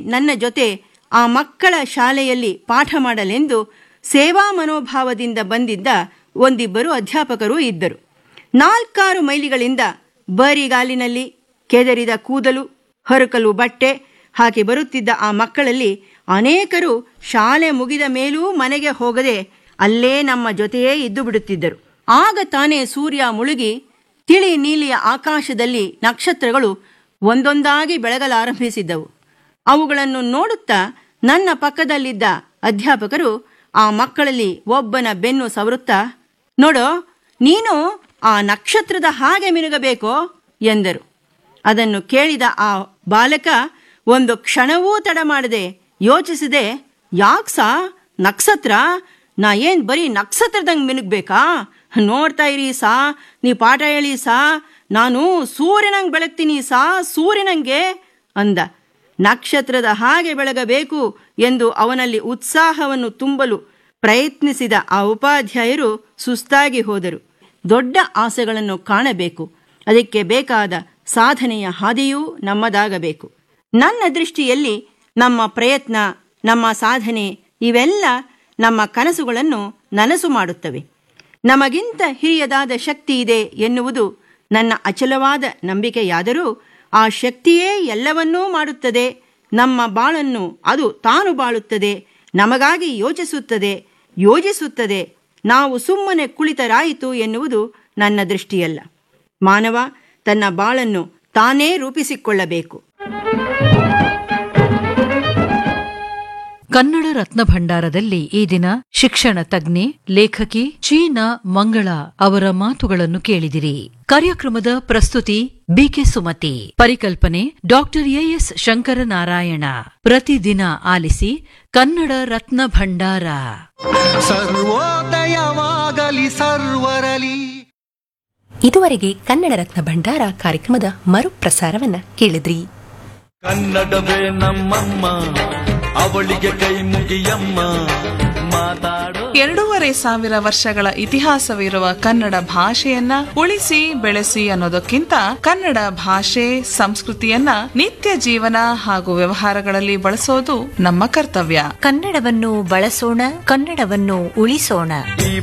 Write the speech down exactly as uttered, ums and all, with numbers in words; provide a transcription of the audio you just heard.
ನನ್ನ ಜೊತೆ ಆ ಮಕ್ಕಳ ಶಾಲೆಯಲ್ಲಿ ಪಾಠ ಮಾಡಲೆಂದು ಸೇವಾ ಮನೋಭಾವದಿಂದ ಬಂದಿದ್ದ ಒಂದಿಬ್ಬರು ಅಧ್ಯಾಪಕರು ಇದ್ದರು. ನಾಲ್ಕಾರು ಮೈಲಿಗಳಿಂದ ಬರಿಗಾಲಿನಲ್ಲಿ ಕೆದರಿದ ಕೂದಲು, ಹೊರಕಲು ಬಟ್ಟೆ ಹಾಕಿ ಬರುತ್ತಿದ್ದ ಆ ಮಕ್ಕಳಲ್ಲಿ ಅನೇಕರು ಶಾಲೆ ಮುಗಿದ ಮೇಲೂ ಮನೆಗೆ ಹೋಗದೆ ಅಲ್ಲೇ ನಮ್ಮ ಜೊತೆಯೇ ಇದ್ದು ಬಿಡುತ್ತಿದ್ದರು. ಆಗ ತಾನೇ ಸೂರ್ಯ ಮುಳುಗಿ ತಿಳಿ ನೀಲಿಯ ಆಕಾಶದಲ್ಲಿ ನಕ್ಷತ್ರಗಳು ಒಂದೊಂದಾಗಿ ಬೆಳಗಲಾರಂಭಿಸಿದ್ದವು. ಅವುಗಳನ್ನು ನೋಡುತ್ತಾ ನನ್ನ ಪಕ್ಕದಲ್ಲಿದ್ದ ಅಧ್ಯಾಪಕರು ಆ ಮಕ್ಕಳಲ್ಲಿ ಒಬ್ಬನ ಬೆನ್ನು ಸವರುತ್ತಾ, ನೋಡೋ, ನೀನು ಆ ನಕ್ಷತ್ರದ ಹಾಗೆ ಮಿನುಗಬೇಕೋ ಎಂದರು. ಅದನ್ನು ಕೇಳಿದ ಆ ಬಾಲಕ ಒಂದು ಕ್ಷಣವೂ ತಡ ಮಾಡದೆ ಯೋಚಿಸಿದೆ, ಯಾಕ್ಸಾ ನಕ್ಷತ್ರ? ನಾ ಏನ್ ಬರೀ ನಕ್ಷತ್ರದಂಗೆ ಮಿನುಗ್ಬೇಕಾ? ನೋಡ್ತಾ ಇರಿ ಸಾ, ನೀ ಪಾಠ ಹೇಳಿ ಸಾ, ನಾನು ಸೂರ್ಯನಂಗೆ ಬೆಳಗ್ತೀನಿ ಸಾ, ಸೂರ್ಯನಂಗೆ ಅಂದ. ನಕ್ಷತ್ರದ ಹಾಗೆ ಬೆಳಗಬೇಕು ಎಂದು ಅವನಲ್ಲಿ ಉತ್ಸಾಹವನ್ನು ತುಂಬಲು ಪ್ರಯತ್ನಿಸಿದ ಆ ಉಪಾಧ್ಯಾಯರು ಸುಸ್ತಾಗಿ ಹೋದರು. ದೊಡ್ಡ ಆಸೆಗಳನ್ನು ಕಾಣಬೇಕು, ಅದಕ್ಕೆ ಬೇಕಾದ ಸಾಧನೆಯ ಹಾದಿಯೂ ನಮ್ಮದಾಗಬೇಕು. ನನ್ನ ದೃಷ್ಟಿಯಲ್ಲಿ ನಮ್ಮ ಪ್ರಯತ್ನ, ನಮ್ಮ ಸಾಧನೆ ಇವೆಲ್ಲ ನಮ್ಮ ಕನಸುಗಳನ್ನು ನನಸು ಮಾಡುತ್ತವೆ. ನಮಗಿಂತ ಹಿರಿಯದಾದ ಶಕ್ತಿ ಇದೆ ಎನ್ನುವುದು ನನ್ನ ಅಚಲವಾದ ನಂಬಿಕೆಯಾದರೂ ಆ ಶಕ್ತಿಯೇ ಎಲ್ಲವನ್ನೂ ಮಾಡುತ್ತದೆ. ನಮ್ಮ ಬಾಳನ್ನು ಅದು ತಾನು ಬಾಳುತ್ತದೆ, ನಮಗಾಗಿ ಯೋಚಿಸುತ್ತದೆ, ಯೋಜಿಸುತ್ತದೆ. ನಾವು ಸುಮ್ಮನೆ ಕುಳಿತರಾಯಿತು ಎನ್ನುವುದು ನನ್ನ ದೃಷ್ಟಿಯಲ್ಲ. ಮಾನವ ತನ್ನ ಬಾಳನ್ನು ತಾನೇ ರೂಪಿಸಿಕೊಳ್ಳಬೇಕು. ಕನ್ನಡ ರತ್ನ ಭಂಡಾರದಲ್ಲಿ ಈ ದಿನ ಶಿಕ್ಷಣ ತಜ್ಞೆ, ಲೇಖಕಿ ಚೀನಾ ಮಂಗಳ ಅವರ ಮಾತುಗಳನ್ನು ಕೇಳಿದಿರಿ. ಕಾರ್ಯಕ್ರಮದ ಪ್ರಸ್ತುತಿ ಬಿಕೆ ಸುಮತಿ, ಪರಿಕಲ್ಪನೆ ಡಾಕ್ಟರ್ ಎಎಸ್ ಶಂಕರನಾರಾಯಣ. ಪ್ರತಿದಿನ ಆಲಿಸಿ ಕನ್ನಡ ರತ್ನ ಭಂಡಾರ. ಸರ್ವೋದಯವಾಗಲಿ ಸರ್ವರಲಿ. ಇದುವರೆಗೆ ಕನ್ನಡ ರತ್ನ ಭಂಡಾರ ಕಾರ್ಯಕ್ರಮದ ಮರುಪ್ರಸಾರವನ್ನ ಕೇಳಿದ್ರಿ. ಕನ್ನಡವೇ ನಮ್ಮಮ್ಮ, ಅವಳಿಗೆ ಕೈ ಮುಗಿಯಮ್ಮ, ಮಾತಾಡೋ. ಎರಡೂವರೆ ಸಾವಿರ ವರ್ಷಗಳ ಇತಿಹಾಸವಿರುವ ಕನ್ನಡ ಭಾಷೆಯನ್ನ ಉಳಿಸಿ ಬೆಳೆಸಿ ಅನ್ನೋದಕ್ಕಿಂತ ಕನ್ನಡ ಭಾಷೆ ಸಂಸ್ಕೃತಿಯನ್ನ ನಿತ್ಯ ಜೀವನ ಹಾಗೂ ವ್ಯವಹಾರಗಳಲ್ಲಿ ಬಳಸೋದು ನಮ್ಮ ಕರ್ತವ್ಯ. ಕನ್ನಡವನ್ನು ಬಳಸೋಣ, ಕನ್ನಡವನ್ನು ಉಳಿಸೋಣ. ಈ